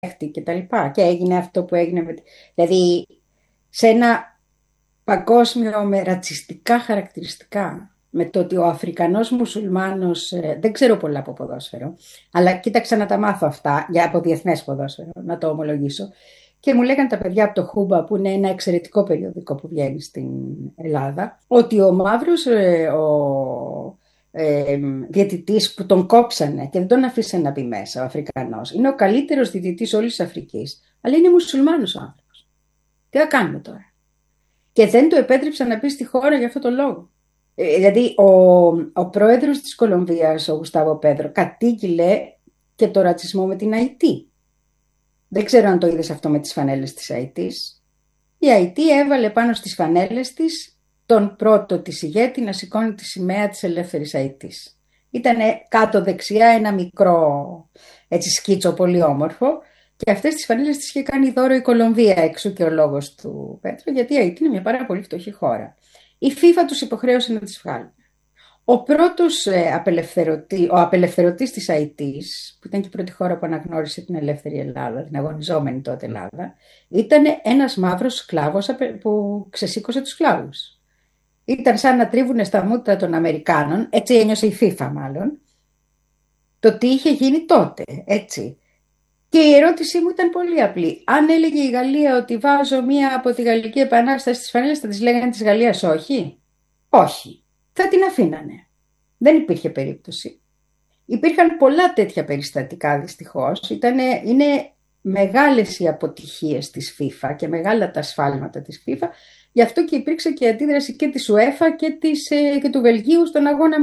και τα λοιπά. Και έγινε αυτό που έγινε δηλαδή σε ένα παγκόσμιο με ρατσιστικά χαρακτηριστικά. Με το ότι ο Αφρικανός μουσουλμάνος, δεν ξέρω πολλά από ποδόσφαιρο, αλλά κοίταξα να τα μάθω αυτά από διεθνές ποδόσφαιρο, να το ομολογήσω. Και μου λέγανε τα παιδιά από το Χούμπα, που είναι ένα εξαιρετικό περιοδικό που βγαίνει στην Ελλάδα, ότι ο μαύρος διαιτητής που τον κόψανε και δεν τον αφήσανε να μπει μέσα, ο Αφρικανός, είναι ο καλύτερος διαιτητής όλης της Αφρικής, αλλά είναι μουσουλμάνος ο άνθρωπος. Τι θα κάνουμε τώρα? Και δεν το επέτρεψαν να μπει στη χώρα για αυτό το λόγο. Δηλαδή ο πρόεδρος της Κολομβίας, ο Γουστάβο Πέδρο, κατήγγειλε και το ρατσισμό με την Αϊτή. Δεν ξέρω αν το είδες αυτό με τις φανέλες της Αϊτής. Η Αϊτή έβαλε πάνω στις φανέλες της τον πρώτο της ηγέτη να σηκώνει τη σημαία της ελεύθερης Αϊτής. Ήταν κάτω δεξιά ένα μικρό έτσι σκίτσο πολύ όμορφο, και αυτές τις φανέλες τις είχε κάνει δώρο η Κολομβία, εξού και ο λόγος του Πέτρο, γιατί η Αϊτή είναι μια πάρα πολύ φτωχή χώρα. Η FIFA τους υποχρέωσε να τις βγάλουν. Ο πρώτος ο απελευθερωτής της Αϊτής, που ήταν και η πρώτη χώρα που αναγνώρισε την ελεύθερη Ελλάδα, την αγωνιζόμενη τότε Ελλάδα, ήταν ένας μαύρος σκλάβος που ξεσήκωσε τους σκλάβους. Ήταν σαν να τρίβουνε στα μούτρα των Αμερικάνων, έτσι ένιωσε η FIFA μάλλον, το τι είχε γίνει τότε, έτσι. Και η ερώτησή μου ήταν πολύ απλή. Αν έλεγε η Γαλλία ότι βάζω μία από τη Γαλλική Επανάσταση στις φανέλες, θα της λέγανε της Γαλλίας όχι? Όχι. Θα την αφήνανε. Δεν υπήρχε περίπτωση. Υπήρχαν πολλά τέτοια περιστατικά δυστυχώς. Είναι μεγάλες οι αποτυχίες της FIFA και μεγάλα τα σφάλματα της FIFA. Γι' αυτό και υπήρξε και αντίδραση και της UEFA και του Βελγίου στον αγώνα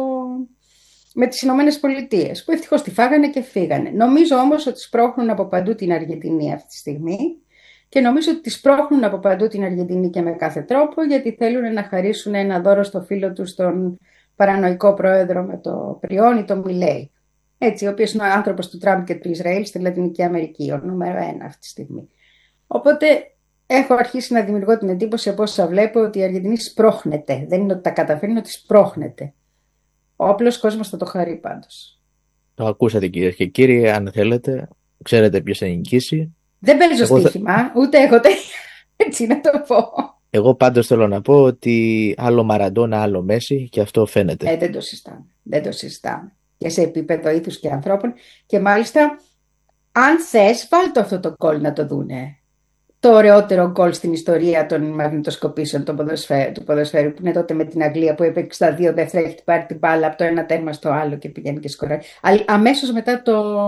με τις Ηνωμένες Πολιτείες, που ευτυχώς τη φάγανε και φύγανε. Νομίζω όμως ότι σπρώχνουν από παντού την Αργεντινή αυτή τη στιγμή, και νομίζω ότι τη σπρώχνουν από παντού την Αργεντινή και με κάθε τρόπο, γιατί θέλουν να χαρίσουν ένα δώρο στο φίλο τους, τον παρανοϊκό πρόεδρο με το πριόνι, τον Μιλέη. Έτσι, ο οποίος είναι ο άνθρωπος του Τραμπ και του Ισραήλ στη Λατινική Αμερική, ο νούμερο 1 αυτή τη στιγμή. Οπότε έχω αρχίσει να δημιουργώ την εντύπωση, από όσα βλέπω, ότι η Αργεντινή σπρώχνεται. Δεν είναι ότι τα καταφέρνει, είναι ότι σπρώχνεται. Ο απλός κόσμος θα το χαρεί πάντως. Το ακούσατε κυρίες και κύριοι, αν θέλετε, ξέρετε ποιος θα νικήσει. Δεν παίζω στοίχημα, ούτε έχω έτσι να το πω. Εγώ πάντως θέλω να πω ότι άλλο Μαραντόνα, άλλο Μέση, και αυτό φαίνεται. Δεν το συζητάμε. Δεν το συζητάμε. Και σε επίπεδο ήθους και ανθρώπων. Και μάλιστα, αν θες, βάλτε αυτό το γκολ να το δούνε. Το ωραιότερο γκολ στην ιστορία των μαγνητοσκοπήσεων του ποδοσφαίρου, που είναι τότε με την Αγγλία, που έπαιξε στα 2 δεύτερα, έχει πάρει την μπάλα από το ένα τέρμα στο άλλο και πηγαίνει και σκοράρει. Αμέσως μετά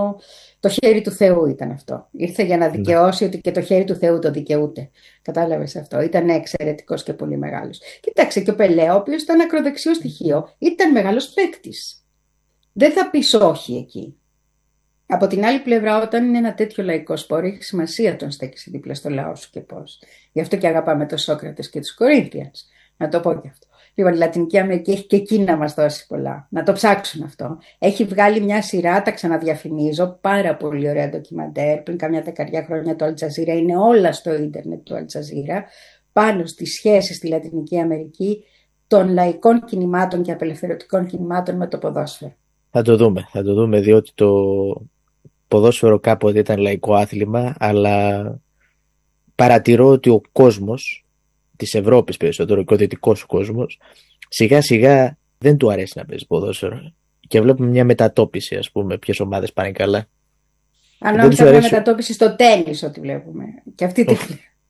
το χέρι του Θεού ήταν αυτό. Ήρθε για να δικαιώσει ότι και το χέρι του Θεού το δικαιούται. Κατάλαβες αυτό? Ήταν εξαιρετικός και πολύ μεγάλος. Κοίταξε, και ο Πελέ, ο οποίος ήταν ακροδεξιό στοιχείο, ήταν μεγάλος παίκτης. Δεν θα πεις όχι εκεί. Από την άλλη πλευρά, όταν είναι ένα τέτοιο λαϊκό σπόρο, έχει σημασία τον στέκεις δίπλα στο λαό σου και πώς. Γι' αυτό και αγαπάμε τον Σόκρατες και τους Κορίνθιανς. Να το πω και αυτό. Λοιπόν, η Λατινική Αμερική έχει και εκεί να μας δώσει πολλά. Να το ψάξουν αυτό. Έχει βγάλει μια σειρά, τα ξαναδιαφημίζω, πάρα πολύ ωραία ντοκιμαντέρ. Πριν καμιά 10 χρόνια το Αλτζαζίρα, είναι όλα στο ίντερνετ του Αλτζαζίρα, πάνω στις σχέσεις στη Λατινική Αμερική των λαϊκών κινημάτων και απελευθερωτικών κινημάτων με το ποδόσφαιρο. Θα το δούμε, διότι το ποδόσφαιρο κάποτε ήταν λαϊκό άθλημα, αλλά παρατηρώ ότι ο κόσμος της Ευρώπης, περισσότερο και ο δυτικός κόσμος, σιγά σιγά δεν του αρέσει να παίζει ποδόσφαιρο, και βλέπουμε μια μετατόπιση, ας πούμε, ποιες ομάδες πάνε καλά. Αν νόμιζα μια μετατόπιση στο τένις, ό,τι βλέπουμε. Και αυτή τη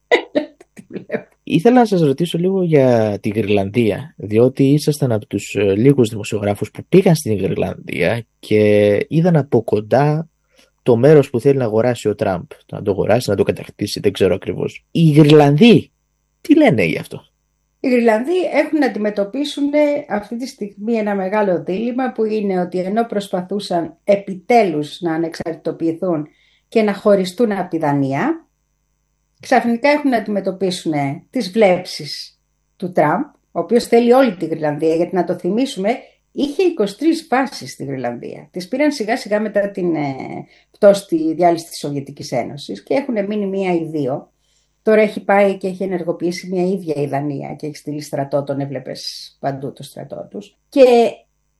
βλέπω. Ήθελα να σας ρωτήσω λίγο για τη Γρυλανδία, διότι ήσασταν από τους λίγους δημοσιογράφους που πήγαν στην Γρυλανδία και είδαν από κοντά το μέρος που θέλει να αγοράσει ο Τραμπ. Να το αγοράσει, να το κατακτήσει, δεν ξέρω ακριβώς. Οι Γρυλανδοί τι λένε γι' αυτό? Οι Γρυλανδοί έχουν να αντιμετωπίσουν αυτή τη στιγμή ένα μεγάλο δίλημμα, που είναι ότι ενώ προσπαθούσαν επιτέλους να ανεξαρτητοποιηθούν και να χωριστούν από τη Δανία, ξαφνικά έχουν να αντιμετωπίσουν τις βλέψεις του Τραμπ, ο οποίος θέλει όλη τη Γρυλανδία, γιατί να το θυμίσουμε, είχε 23 βάσεις στη Γρυλανδία. Τις πήραν σιγά σιγά μετά την πτώση, τη διάλυση της Σοβιετικής Ένωσης, και έχουν μείνει μία ή δύο. Τώρα έχει πάει και έχει ενεργοποιήσει μια ίδια η Δανία και έχει στείλει στρατό, τον έβλεπες παντού το στρατό τους. Και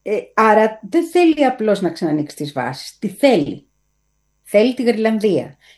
άρα δεν θέλει απλώς να ξανανοίξει τις βάσεις. Τι θέλει? Θέλει τη Γρυλανδία.